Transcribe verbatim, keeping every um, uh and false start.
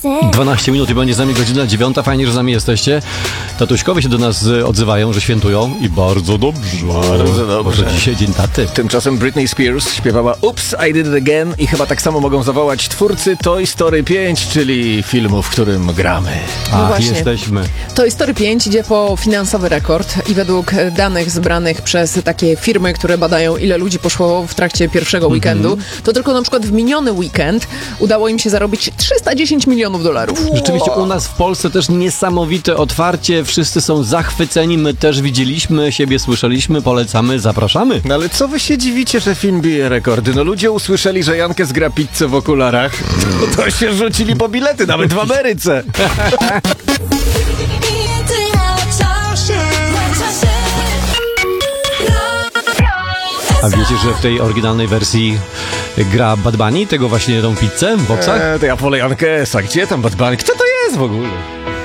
dwanaście minut i będzie z nami godzina dziewiąta. Fajnie, że z nami jesteście. Tatuśkowie się do nas odzywają, że świętują i bardzo dobrze. Bardzo dobrze. Może dzisiaj dzień taty. Tymczasem Britney Spears śpiewała Oops, I Did It Again i chyba tak samo mogą zawołać twórcy Toy Story pięć, czyli filmu, w którym gramy. Ach, właśnie. jesteśmy. Toy Story pięć idzie po finansowy rekord i według danych zbranych przez takie firmy, które badają, ile ludzi poszło w trakcie pierwszego Mhm. weekendu, to tylko na przykład w miniony weekend udało im się zarobić trzysta dziesięć milionów dolarów. Rzeczywiście u nas w Polsce też niesamowite otwarcie. Wszyscy są zachwyceni. My też widzieliśmy, siebie słyszeliśmy, polecamy, zapraszamy. No ale co wy się dziwicie, że film bije rekordy? No ludzie usłyszeli, że Jankę zgra pizzę w okularach. No to się rzucili po bilety, nawet w Ameryce. A wiecie, że w tej oryginalnej wersji gra Bad Bunny, tego właśnie tą pizzę w boksach? Eee, to ja wolę Jankę S. A gdzie tam Bad Bunny? Kto to jest w ogóle?